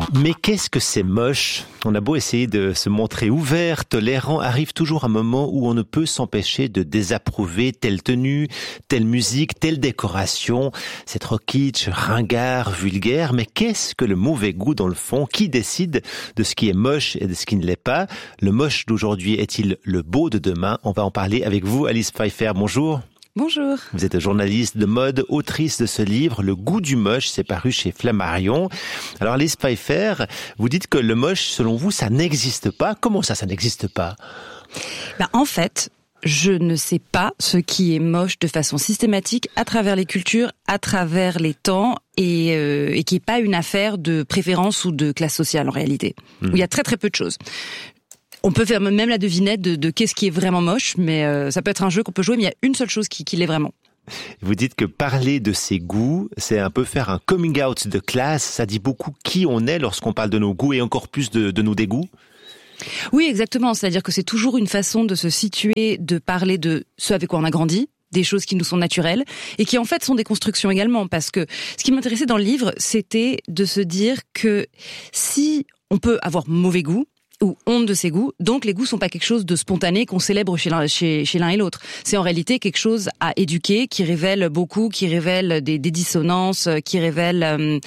Mais qu'est-ce que c'est moche ? On a beau essayer de se montrer ouvert, tolérant, arrive toujours un moment où on ne peut s'empêcher de désapprouver telle tenue, telle musique, telle décoration. C'est trop kitsch, ringard, vulgaire. Mais qu'est-ce que le mauvais goût dans le fond ? Qui décide de ce qui est moche et de ce qui ne l'est pas ? Le moche d'aujourd'hui est-il le beau de demain ? On va en parler avec vous, Alice Pfeiffer. Bonjour. Bonjour. Vous êtes journaliste de mode, autrice de ce livre, Le goût du moche, c'est paru chez Flammarion. Alors, Alice Pfeiffer, vous dites que le moche, selon vous, ça n'existe pas. Comment ça n'existe pas ? En fait, je ne sais pas ce qui est moche de façon systématique à travers les cultures, à travers les temps, et qui n'est pas une affaire de préférence ou de classe sociale en réalité. Où il y a très très peu de choses. On peut faire même la devinette de qu'est-ce qui est vraiment moche, mais ça peut être un jeu qu'on peut jouer, mais il y a une seule chose qui l'est vraiment. Vous dites que parler de ses goûts, c'est un peu faire un coming out de classe. Ça dit beaucoup qui on est lorsqu'on parle de nos goûts et encore plus de nos dégoûts. Oui, exactement. C'est-à-dire que c'est toujours une façon de se situer, de parler de ce avec quoi on a grandi, des choses qui nous sont naturelles et qui en fait sont des constructions également. Parce que ce qui m'intéressait dans le livre, c'était de se dire que si on peut avoir mauvais goût, ou honte de ses goûts, donc les goûts sont pas quelque chose de spontané qu'on célèbre chez l'un et l'autre. C'est en réalité quelque chose à éduquer, qui révèle beaucoup, qui révèle des dissonances, qui révèle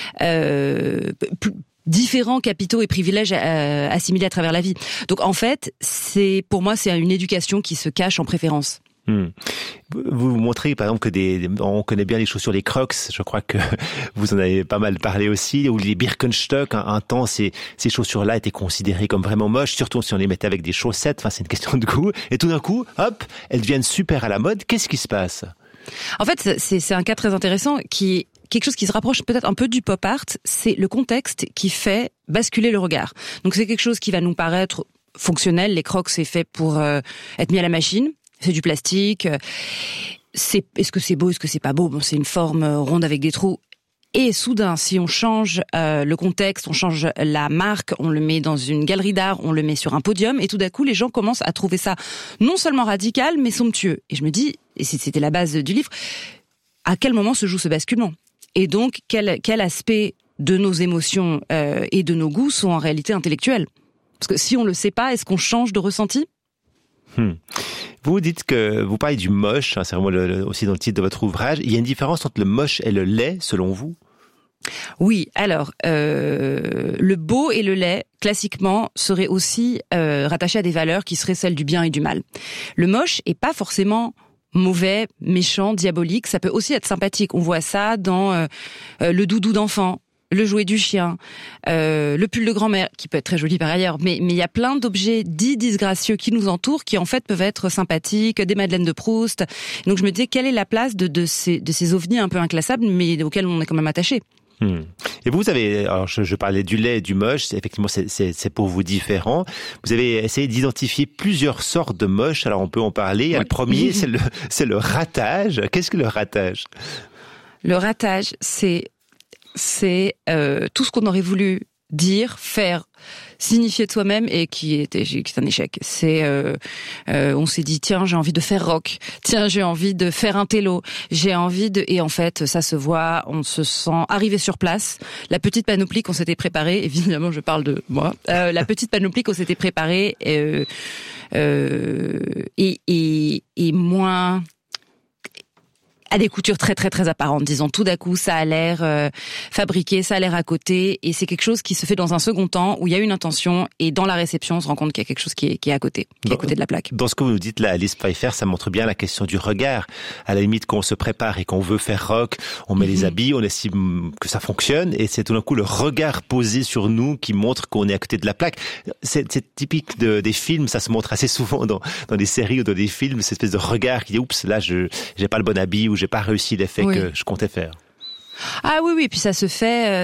différents capitaux et privilèges assimilés à travers la vie. Donc en fait, pour moi, c'est une éducation qui se cache en préférence. Vous montrez par exemple on connaît bien les chaussures, les Crocs, je crois que vous en avez pas mal parlé aussi, ou les Birkenstock, un temps ces chaussures-là étaient considérées comme vraiment moches, surtout si on les mettait avec des chaussettes, enfin c'est une question de goût, et tout d'un coup, hop, elles deviennent super à la mode. Qu'est-ce qui se passe ? En fait, c'est un cas très intéressant qui est quelque chose qui se rapproche peut-être un peu du pop art, c'est le contexte qui fait basculer le regard. Donc c'est quelque chose qui va nous paraître fonctionnel, les Crocs c'est fait pour être mis à la machine. C'est du plastique. Est-ce que c'est beau, est-ce que c'est pas beau ? Bon, c'est une forme ronde avec des trous. Et soudain, si on change le contexte, on change la marque, on le met dans une galerie d'art, on le met sur un podium, et tout d'un coup, les gens commencent à trouver ça non seulement radical, mais somptueux. Et je me dis, et c'était la base du livre, à quel moment se joue ce basculement ? Et donc, quel aspect de nos émotions et de nos goûts sont en réalité intellectuels ? Parce que si on le sait pas, est-ce qu'on change de ressenti ? Vous dites que vous parlez du moche, c'est vraiment aussi dans le titre de votre ouvrage. Il y a une différence entre le moche et le laid, selon vous ? Oui, alors le beau et le laid, classiquement, seraient aussi rattachés à des valeurs qui seraient celles du bien et du mal. Le moche est pas forcément mauvais, méchant, diabolique. Ça peut aussi être sympathique. On voit ça dans le doudou d'enfant, le jouet du chien, le pull de grand-mère, qui peut être très joli par ailleurs, mais il y a plein d'objets dits disgracieux qui nous entourent, qui en fait peuvent être sympathiques, des madeleines de Proust. Donc je me disais, quelle est la place de ces ovnis un peu inclassables, mais auxquels on est quand même attaché. Et vous avez, alors je parlais du laid et du moche, effectivement c'est pour vous différent. Vous avez essayé d'identifier plusieurs sortes de moches, alors on peut en parler. Ouais. Le premier, c'est le ratage. Qu'est-ce que le ratage ? Le ratage, c'est tout ce qu'on aurait voulu dire, faire, signifier de soi-même et qui est un échec. On s'est dit tiens, j'ai envie de faire rock. Tiens, j'ai envie de faire un télo. Et en fait, ça se voit, on se sent arrivé sur place. La petite panoplie qu'on s'était préparée, évidemment, je parle de moi. La petite panoplie qu'on s'était préparée est moins à des coutures très très très apparentes, disons. Tout d'un coup, ça a l'air fabriqué, ça a l'air à côté, et c'est quelque chose qui se fait dans un second temps où il y a une intention, et dans la réception, on se rend compte qu'il y a quelque chose qui est à côté, qui est à côté de la plaque. Dans ce que vous nous dites là, Alice Pfeiffer, ça montre bien la question du regard. À la limite, quand on se prépare et qu'on veut faire rock, on met les habits, on estime que ça fonctionne, et c'est tout d'un coup le regard posé sur nous qui montre qu'on est à côté de la plaque. C'est typique des films, ça se montre assez souvent dans des séries ou dans des films, cette espèce de regard qui dit oups, là j'ai pas le bon habit, ou j'ai pas réussi l'effet que je comptais faire. Ah oui, puis ça se fait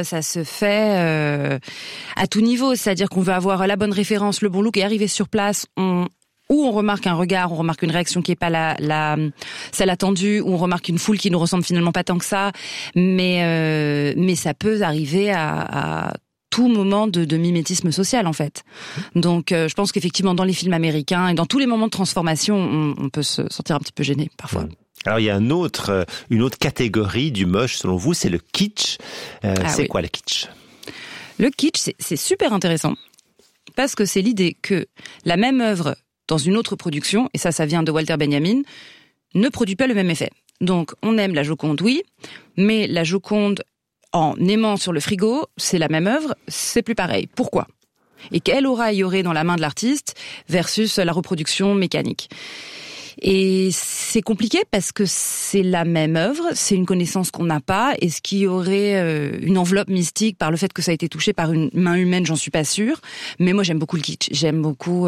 à tout niveau, c'est-à-dire qu'on veut avoir la bonne référence, le bon look, et arriver sur place, où on remarque un regard, on remarque une réaction qui est pas celle attendue, où on remarque une foule qui nous ressemble finalement pas tant que ça, mais ça peut arriver à tout moment de mimétisme social en fait. Donc je pense qu'effectivement dans les films américains et dans tous les moments de transformation, on peut se sentir un petit peu gêné parfois. Alors il y a une autre catégorie du moche selon vous, c'est le kitsch. C'est quoi le kitsch ? Le kitsch, c'est super intéressant parce que c'est l'idée que la même œuvre dans une autre production, et ça vient de Walter Benjamin, ne produit pas le même effet. Donc, on aime la Joconde, oui, mais la Joconde, en aimant sur le frigo, c'est la même œuvre, c'est plus pareil. Pourquoi ? Et quelle aura y aurait dans la main de l'artiste versus la reproduction mécanique ? Et c'est compliqué parce que c'est la même œuvre, c'est une connaissance qu'on n'a pas. Est-ce qu'il y aurait une enveloppe mystique par le fait que ça a été touché par une main humaine ? J'en suis pas sûre. Mais moi, j'aime beaucoup le kitsch. J'aime beaucoup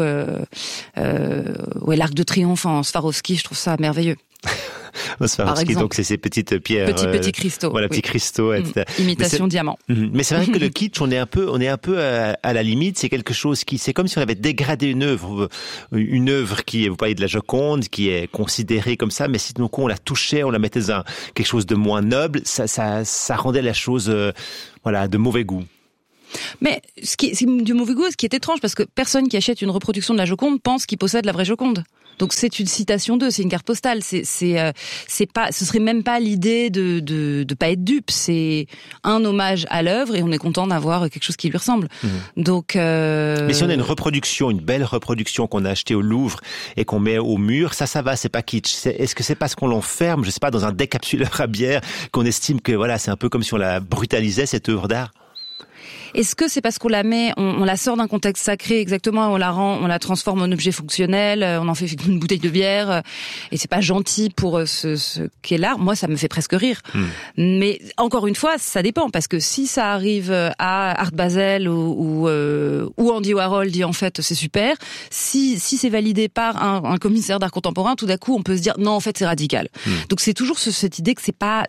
l'Arc de Triomphe en Swarovski. Je trouve ça merveilleux. Swarovski, donc c'est ces petites pierres, petits cristaux, voilà, petits cristaux, etc. Imitation diamant. Mais c'est vrai que le kitsch, on est un peu à la limite. C'est quelque chose c'est comme si on avait dégradé une œuvre qui, vous parlez de la Joconde, qui est considérée comme ça, mais si donc on la touchait, on la mettait dans quelque chose de moins noble, ça rendait la chose, de mauvais goût. Mais c'est du mauvais goût, ce qui est étrange, parce que personne qui achète une reproduction de la Joconde pense qu'il possède la vraie Joconde. Donc c'est une citation d'eux, c'est une carte postale. C'est pas, ce serait même pas l'idée de pas être dupe. C'est un hommage à l'œuvre et on est content d'avoir quelque chose qui lui ressemble. Donc. Mais si on a une belle reproduction qu'on a achetée au Louvre et qu'on met au mur, ça va, c'est pas kitsch. Est-ce que c'est parce qu'on l'enferme, je sais pas, dans un décapsuleur à bière qu'on estime que c'est un peu comme si on la brutalisait cette œuvre d'art? Est-ce que c'est parce qu'on la met, on la sort d'un contexte sacré exactement, on la transforme en objet fonctionnel, on en fait une bouteille de bière, et c'est pas gentil pour ce qu'est l'art. Moi, ça me fait presque rire. Mais encore une fois, ça dépend, parce que si ça arrive à Art Basel ou Andy Warhol dit en fait c'est super, si c'est validé par un commissaire d'art contemporain, tout d'un coup on peut se dire non, en fait c'est radical. Donc c'est toujours cette idée que c'est pas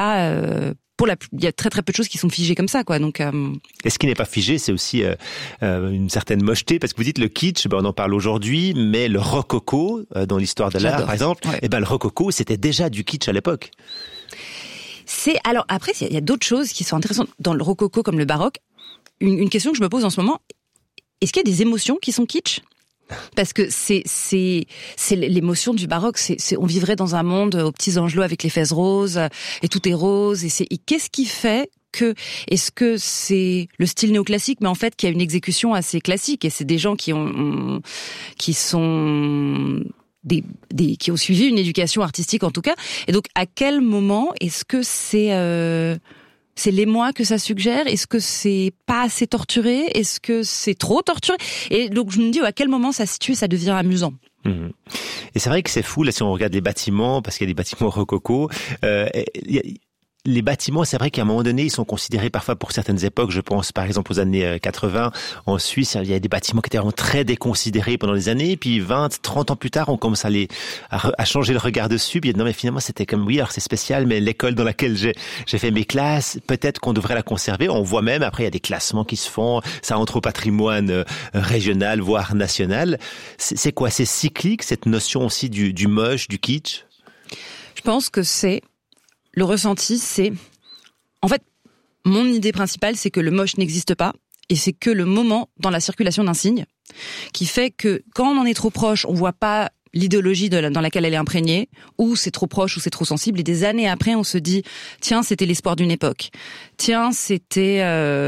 il y a très très peu de choses qui sont figées comme ça, quoi. Donc et ce qui n'est pas figé, c'est aussi une certaine mocheté, parce que vous dites le kitsch, on en parle aujourd'hui, mais le rococo dans l'histoire de l'art, par exemple, le rococo, c'était déjà du kitsch à l'époque. Alors après, il y a d'autres choses qui sont intéressantes dans le rococo comme le baroque. Une question que je me pose en ce moment, est-ce qu'il y a des émotions qui sont kitsch ? Parce que c'est l'émotion du baroque. On vivrait dans un monde aux petits angelots avec les fesses roses et tout est rose. Et qu'est-ce qui fait que, est-ce que c'est le style néoclassique, mais en fait qui a une exécution assez classique, et c'est des gens qui ont suivi une éducation artistique en tout cas. Et donc à quel moment est-ce que c'est l'émoi que ça suggère? Est-ce que c'est pas assez torturé? Est-ce que c'est trop torturé? Et donc je me dis à quel moment ça se situe, ça devient amusant. Et c'est vrai que c'est fou là si on regarde les bâtiments, parce qu'il y a des bâtiments rococo. Les bâtiments, c'est vrai qu'à un moment donné, ils sont considérés parfois pour certaines époques, je pense par exemple aux années 80, en Suisse, il y a des bâtiments qui étaient vraiment très déconsidérés pendant des années, puis 20, 30 ans plus tard, on commence à changer le regard dessus, puis non mais finalement c'était comme, oui alors c'est spécial, mais l'école dans laquelle j'ai fait mes classes, peut-être qu'on devrait la conserver. On voit même, après il y a des classements qui se font, ça entre au patrimoine régional, voire national. C'est quoi? C'est cyclique, cette notion aussi du moche, du kitsch? Je pense que le ressenti, c'est... En fait, mon idée principale, c'est que le moche n'existe pas, et c'est que le moment dans la circulation d'un signe, qui fait que quand on en est trop proche, on voit pas l'idéologie dans laquelle elle est imprégnée, ou c'est trop proche, ou c'est trop sensible, et des années après, on se dit, tiens, c'était l'espoir d'une époque. Tiens, c'était...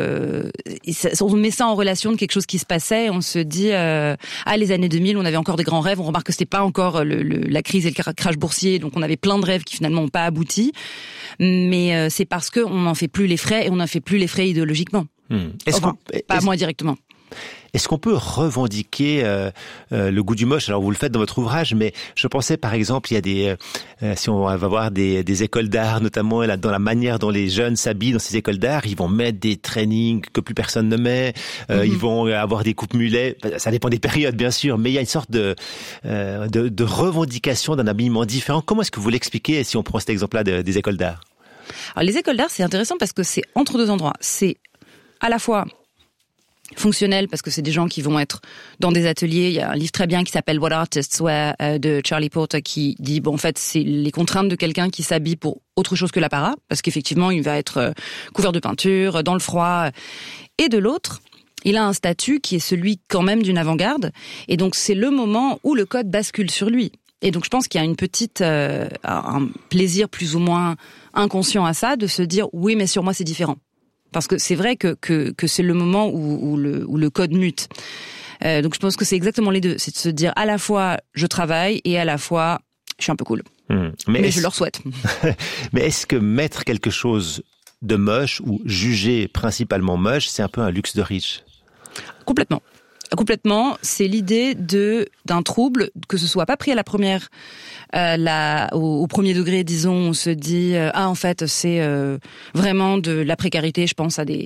on met ça en relation de quelque chose qui se passait, et on se dit, les années 2000, on avait encore des grands rêves, on remarque que c'était pas encore la crise et le crash boursier, donc on avait plein de rêves qui finalement n'ont pas abouti, mais c'est parce qu'on n'en fait plus les frais, et on n'en fait plus les frais idéologiquement. Pas moi directement. Est-ce qu'on peut revendiquer le goût du moche? Alors vous le faites dans votre ouvrage, mais je pensais par exemple, il y a si on va voir des écoles d'art, notamment dans la manière dont les jeunes s'habillent dans ces écoles d'art, ils vont mettre des trainings que plus personne ne met, ils vont avoir des coupes mulets, ça dépend des périodes bien sûr, mais il y a une sorte de revendication d'un habillement différent. Comment est-ce que vous l'expliquez si on prend cet exemple-là des écoles d'art? Alors les écoles d'art, c'est intéressant parce que c'est entre deux endroits. C'est à la fois fonctionnel parce que c'est des gens qui vont être dans des ateliers. Il y a un livre très bien qui s'appelle What Artists Wear de Charlie Porter qui dit en fait c'est les contraintes de quelqu'un qui s'habille pour autre chose que l'apparat, parce qu'effectivement il va être couvert de peinture, dans le froid. Et de l'autre, il a un statut qui est celui quand même d'une avant-garde, et donc c'est le moment où le code bascule sur lui. Et donc je pense qu'il y a une petite un plaisir plus ou moins inconscient à ça, de se dire oui mais sur moi c'est différent. Parce que c'est vrai que c'est le moment où le code mute. Donc je pense que c'est exactement les deux. C'est de se dire à la fois je travaille et à la fois je suis un peu cool. Mais je leur souhaite. Mais est-ce que mettre quelque chose de moche ou juger principalement moche, c'est un peu un luxe de riche? Complètement, c'est l'idée d'un trouble, que ce soit pas pris à la première, au premier degré, disons, on se dit en fait c'est vraiment de la précarité. Je pense à des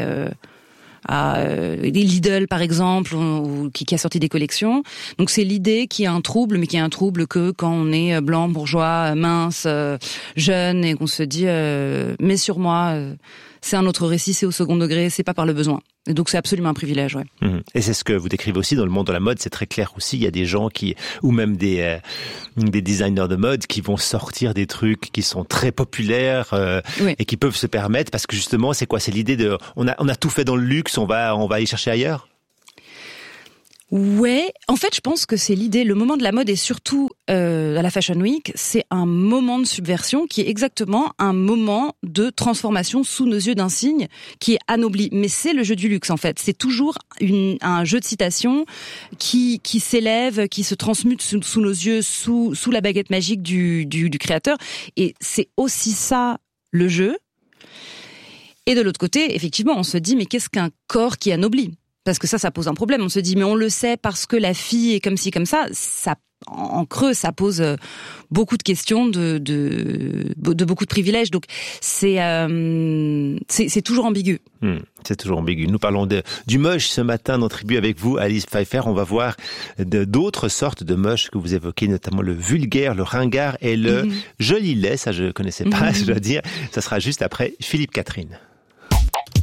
Lidl par exemple, qui a sorti des collections. Donc c'est l'idée qu'il y a un trouble, mais qu'il y a un trouble que quand on est blanc, bourgeois, mince, jeune, et qu'on se dit mais sur moi, c'est un autre récit, c'est au second degré, c'est pas par le besoin. Et donc c'est absolument un privilège, ouais. Et c'est ce que vous décrivez aussi dans le monde de la mode, c'est très clair aussi. Il y a des gens ou même des designers de mode qui vont sortir des trucs qui sont très populaires et qui peuvent se permettre parce que justement c'est quoi? C'est l'idée de on a tout fait dans le luxe, on va aller chercher ailleurs. Ouais, en fait, je pense que c'est l'idée. Le moment de la mode et surtout à la Fashion Week, c'est un moment de subversion qui est exactement un moment de transformation sous nos yeux d'un signe qui est anobli. Mais c'est le jeu du luxe en fait. C'est toujours un jeu de citation qui s'élève, qui se transmute sous nos yeux, sous la baguette magique du créateur. Et c'est aussi ça le jeu. Et de l'autre côté, effectivement, on se dit mais qu'est-ce qu'un corps qui anoblit? Parce que ça pose un problème. On se dit, mais on le sait parce que la fille est comme ci, comme ça. Ça, en creux, ça pose beaucoup de questions de beaucoup de privilèges. Donc, c'est toujours ambigu. C'est toujours ambigu. Nous parlons du moche ce matin dans Tribu avec vous, Alice Pfeiffer. On va voir d'autres sortes de moches que vous évoquez, notamment le vulgaire, le ringard et le joli laid. Ça, je connaissais pas, je dois dire. Ça sera juste après Philippe Catherine.